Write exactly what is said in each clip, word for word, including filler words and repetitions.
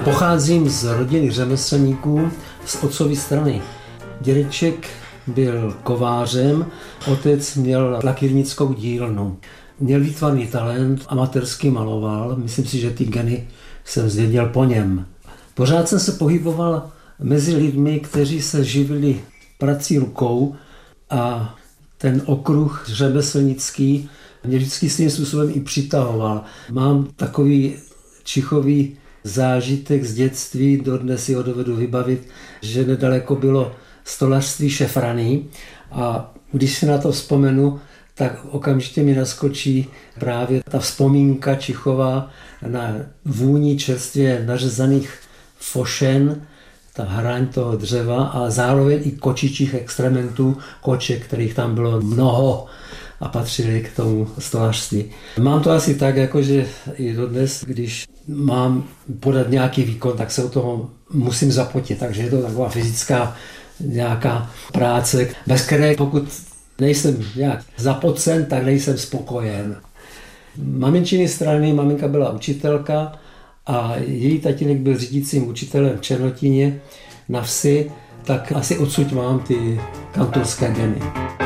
Pocházím z rodiny řemeslníků z otcovy strany. Dědeček byl kovářem, otec měl lakírnickou dílnu. Měl výtvarný talent, amatérsky maloval, myslím si, že ty geny jsem zdědil po něm. Pořád jsem se pohyboval mezi lidmi, kteří se živili prací rukou a ten okruh řemeslnický mě vždycky svým způsobem i přitahoval. Mám takový čichový zážitek z dětství, dodnes si ho dovedu vybavit, že nedaleko bylo stolařství Šefrany a když si na to vzpomenu, tak okamžitě mi naskočí právě ta vzpomínka čichová na vůni čerstvě nařezaných fošen, ta hraň toho dřeva a zároveň i kočičích extrementů, koček, kterých tam bylo mnoho a patřili k tomu stolařství. Mám to asi tak, jakože i dodnes, když mám podat nějaký výkon, tak se o toho musím zapotit, takže je to taková fyzická nějaká práce, bez které pokud nejsem nějak zapocen, tak nejsem spokojen. Maminčiny strany, maminka byla učitelka a její tatínek byl řídícím učitelem v Černotíně na vsi, tak asi odsud mám ty kantorské geny.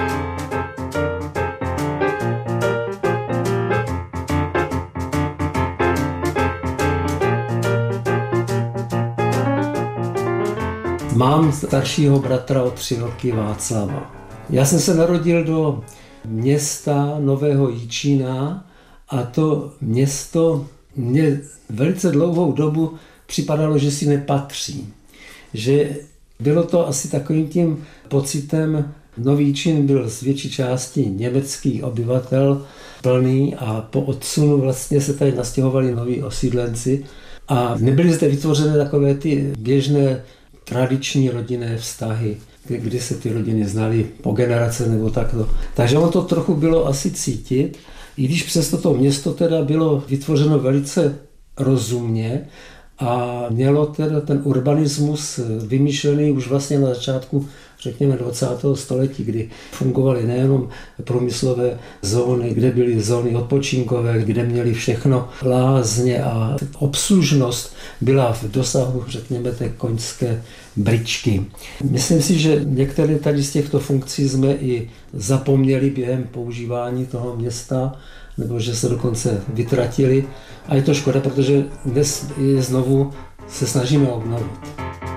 Mám staršího bratra o tři roky Václava. Já jsem se narodil do města Nového Jičína a to město mě velice dlouhou dobu připadalo, že si nepatří. Že bylo to asi takovým tím pocitem, Nový Jičín byl z větší části německých obyvatel plný a po odsunu vlastně se tady nastěhovali noví osídlenci a nebyly zde vytvořeny takové ty běžné tradiční rodinné vztahy, kdy se ty rodiny znaly po generace nebo takto. Takže ono to trochu bylo asi cítit, i když přesto to město teda bylo vytvořeno velice rozumně a mělo teda ten urbanismus vymýšlený už vlastně na začátku, řekněme, dvacátého století, kdy fungovaly nejenom průmyslové zóny, kde byly zóny odpočinkové, kde měly všechno lázně a obslužnost byla v dosahu, řekněme, té koňské bričky. Myslím si, že některé tady z těchto funkcí jsme i zapomněli během používání toho města, nebo že se dokonce vytratili. A je to škoda, protože dnes je znovu se snažíme obnovit.